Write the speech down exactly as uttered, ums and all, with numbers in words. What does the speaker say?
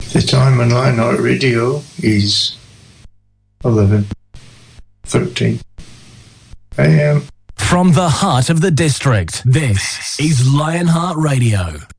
The time on Lionheart Radio is eleven thirteen a m. From the heart of the district, this is Lionheart Radio.